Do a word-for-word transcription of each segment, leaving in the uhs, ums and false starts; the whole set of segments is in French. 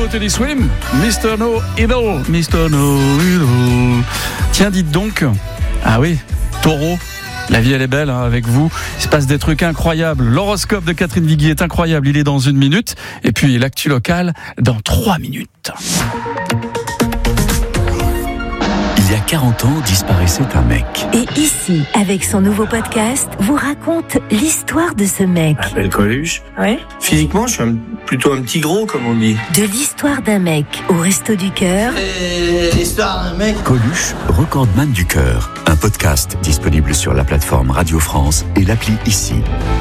nouveau Teddy Swim, mister No Idol, mister No Idol. Tiens, dites donc, ah oui, Taureau, la vie elle est belle hein, avec vous. Il se passe des trucs incroyables. L'horoscope de Catherine Viguier est incroyable, il est dans une minute. Et puis l'actu locale dans trois minutes. Il y a quarante ans, disparaissait un mec. Et ici, avec son nouveau podcast, vous raconte l'histoire de ce mec. Je m'appelle Coluche. Ouais. Physiquement, je suis un, plutôt un petit gros, comme on dit. De l'histoire d'un mec au Resto du Cœur. Et l'histoire d'un mec. Coluche, recordman du cœur. Un podcast disponible sur la plateforme Radio France et l'appli Ici.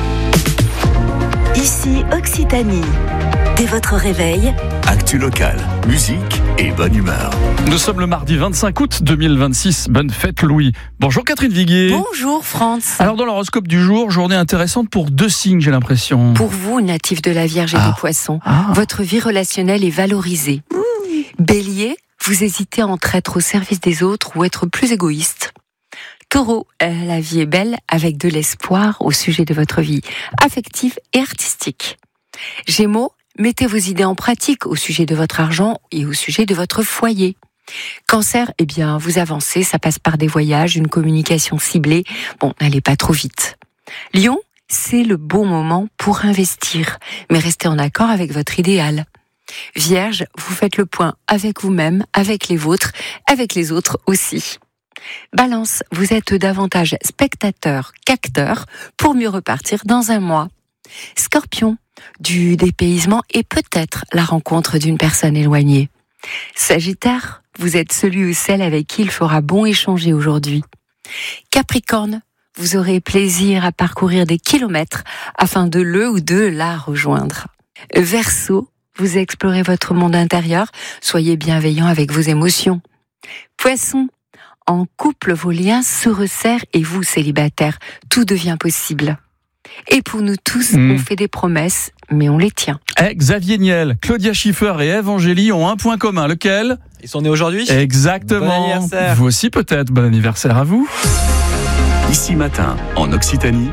Ici, Occitanie. Dès votre réveil, Actu locale, musique et bonne humeur. Nous sommes le mardi vingt-cinq août deux mille vingt-six. Bonne fête Louis. Bonjour Catherine Viguier. Bonjour France. Alors dans l'horoscope du jour, journée intéressante pour deux signes, j'ai l'impression. Pour vous, natif de la Vierge et Ah. des Poissons, Ah. votre vie relationnelle est valorisée. Mmh. Bélier, vous hésitez entre être au service des autres ou être plus égoïste. Taureau, euh, la vie est belle avec de l'espoir au sujet de votre vie affective et artistique. Gémeaux, mettez vos idées en pratique au sujet de votre argent et au sujet de votre foyer. Cancer, eh bien, vous avancez, ça passe par des voyages, une communication ciblée. Bon, n'allez pas trop vite. Lion, c'est le bon moment pour investir, mais restez en accord avec votre idéal. Vierge, vous faites le point avec vous-même, avec les vôtres, avec les autres aussi. Balance, vous êtes davantage spectateur qu'acteur pour mieux repartir dans un mois. Scorpion, du dépaysement et peut-être la rencontre d'une personne éloignée. Sagittaire, vous êtes celui ou celle avec qui il fera bon échanger aujourd'hui. Capricorne, vous aurez plaisir à parcourir des kilomètres afin de le ou de la rejoindre. Verseau, vous explorez votre monde intérieur, soyez bienveillant avec vos émotions. Poisson, en couple, vos liens se resserrent et vous, célibataire, tout devient possible. Et pour nous tous, mmh. on fait des promesses, mais on les tient. Eh, Xavier Niel, Claudia Schiffer et Ève Angéli ont un point commun. Lequel ? Ils sont nés aujourd'hui ? Exactement. Bon anniversaire. Vous aussi peut-être. Bon anniversaire à vous. Ici matin, en Occitanie,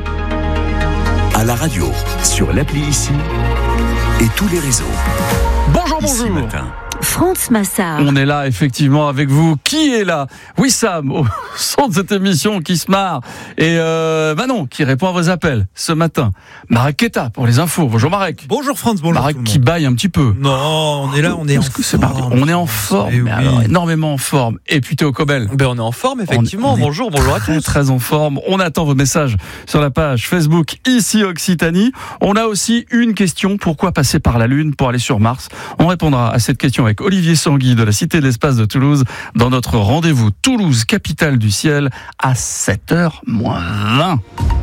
à la radio, sur l'appli Ici et tous les réseaux. Bonjour, Ici bonjour. matin. France Massard. On est là, effectivement, avec vous. Qui est là ? Wissam, au son de cette émission, qui se marre. Et euh, Manon, qui répond à vos appels ce matin. Marek Keta, pour les infos. Bonjour Marek. Bonjour France, bonjour Marek tout le qui monde. baille un petit peu. Non, on est là, on est Parce en que c'est forme. mardi. On est en forme, Eh mais oui. alors, énormément en forme. Et puis Théo Cobel. Ben on est en forme, effectivement. On- on est bonjour, bonjour à Très, tous. très en forme. On attend vos messages sur la page Facebook Ici Occitanie. On a aussi une question. Pourquoi passer par la Lune pour aller sur Mars ? On répondra à cette question avec Olivier Sanguy de la Cité de l'Espace de Toulouse dans notre rendez-vous Toulouse, capitale du ciel, à sept heures moins vingt.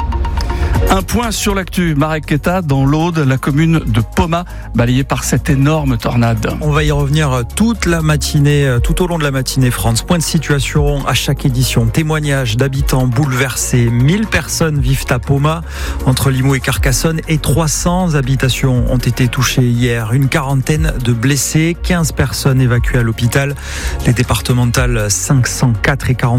Un point sur l'actu. Marek Keta, dans l'Aude, la commune de Poma, balayée par cette énorme tornade. On va y revenir toute la matinée, tout au long de la matinée, France. Point de situation à chaque édition. Témoignages d'habitants bouleversés. mille personnes vivent à Poma, entre Limoux et Carcassonne, et trois cents habitations ont été touchées hier. Une quarantaine de blessés, quinze personnes évacuées à l'hôpital. Les départementales cinq cent quatre et quarante